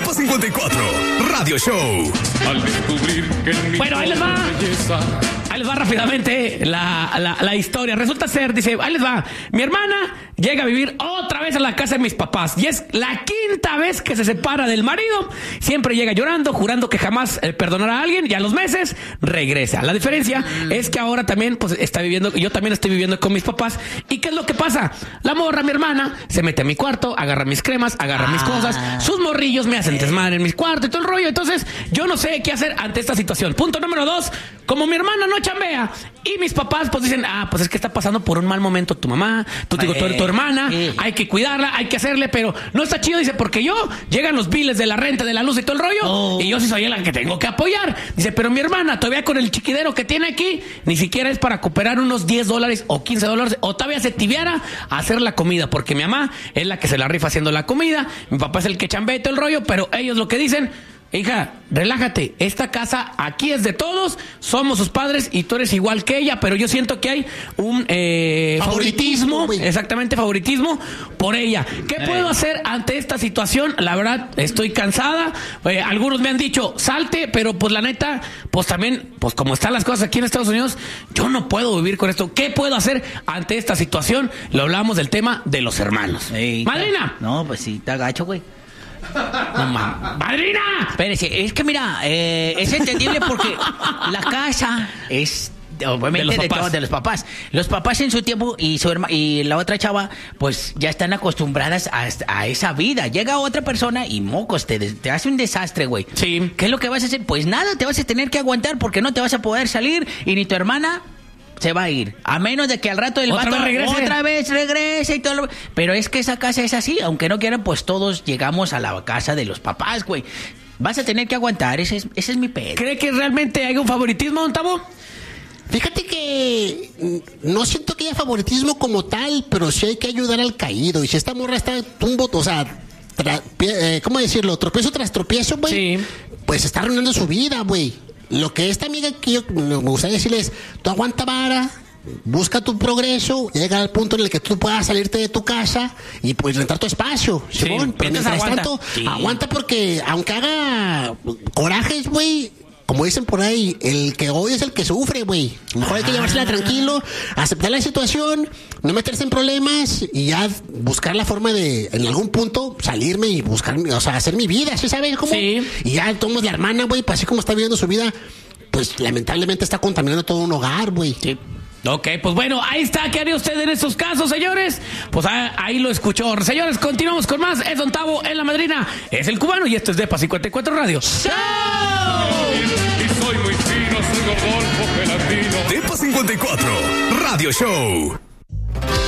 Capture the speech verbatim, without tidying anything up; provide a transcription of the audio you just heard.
Depa cincuenta y cuatro, Radio Show. Al descubrir que en mi Bueno, ahí les va. belleza... Ahí les va rápidamente la, la, la historia. Resulta ser, dice, ahí les va. Mi hermana llega a vivir otra vez a la casa de mis papás. Y es la quinta vez que se separa del marido. Siempre llega llorando, jurando que jamás eh, perdonará a alguien. Y a los meses regresa. La diferencia mm. es que ahora también pues está viviendo, yo también estoy viviendo con mis papás. ¿Y qué es lo que pasa? La morra, mi hermana, se mete a mi cuarto, agarra mis cremas, agarra ah. mis cosas. Sus morrillos me hacen desmadre en mis cuartos y todo el rollo. Entonces, yo no sé qué hacer ante esta situación. Punto número dos. Como mi hermana no chambea y mis papás pues dicen, ah, pues es que está pasando por un mal momento tu mamá, tú digo, tu, tu hermana, eh. hay que cuidarla, hay que hacerle, pero no está chido, dice, porque yo llegan los biles de la renta, de la luz y todo el rollo, oh. y yo sí soy la que tengo que apoyar. Dice, pero mi hermana todavía con el chiquidero que tiene aquí, ni siquiera es para cooperar unos diez dólares o quince dólares, o todavía se tibiara a hacer la comida, porque mi mamá es la que se la rifa haciendo la comida, mi papá es el que chambea y todo el rollo, pero ellos lo que dicen, hija, relájate, esta casa aquí es de todos, somos sus padres y tú eres igual que ella, pero yo siento que hay un eh, favoritismo, favoritismo exactamente, favoritismo por ella. ¿Qué eh. puedo hacer ante esta situación? La verdad, estoy cansada, eh, algunos me han dicho, salte, pero pues la neta, pues también, pues como están las cosas aquí en Estados Unidos, yo no puedo vivir con esto. ¿Qué puedo hacer ante esta situación? Lo hablamos del tema de los hermanos. Ey, ¡Madrina! No, pues sí, está gacho, güey. No, ma- ¡Madrina! Espérese, es que mira, eh, es entendible porque la casa es obviamente de los, de, todos, de los papás. Los papás en su tiempo y su herma, y la otra chava, pues ya están acostumbradas a, a esa vida. Llega otra persona y mocos, te, te hace un desastre, güey. Sí. ¿Qué es lo que vas a hacer? Pues nada, te vas a tener que aguantar porque no te vas a poder salir y ni tu hermana se va a ir, a menos de que al rato el ¿Otra vato vez regrese? otra vez regrese y todo lo... Pero es que esa casa es así, aunque no quieran, pues todos llegamos a la casa de los papás, güey. Vas a tener que aguantar, ese es, ese es mi pedo. ¿Cree que realmente hay un favoritismo, don Tavo? Fíjate que no siento que haya favoritismo como tal, pero sí hay que ayudar al caído. Y si esta morra está tumbo, o sea, tra, eh, ¿cómo decirlo? Tropiezo tras tropiezo, güey. Sí. Pues está arruinando su vida, güey. Lo que esta amiga que yo me gustaría decirle es, tú aguanta vara, busca tu progreso, llega al punto en el que tú puedas salirte de tu casa y pues rentar tu espacio, sí, Simón. Pero mientras aguanta. tanto, sí. aguanta porque aunque haga corajes, güey, como dicen por ahí, el que odia es el que sufre, güey. Mejor hay que llevársela tranquilo, aceptar la situación, no meterse en problemas y ya buscar la forma de, en algún punto, salirme y buscar, o sea, hacer mi vida, ¿sí sabes cómo? Sí. Y ya tomamos la hermana, güey, pues así como está viviendo su vida, pues lamentablemente está contaminando todo un hogar, güey. Sí. Ok, pues bueno, ahí está. ¿Qué haría usted en estos casos, señores? Pues ah, ahí lo escuchó. Señores, continuamos con más. Es Don Tavo, es la madrina, es el cubano y esto es Depa cincuenta y cuatro Radio. ¡Show! Y soy muy fino, soy Rodolfo Gelatino. Depa cincuenta y cuatro, Radio Show.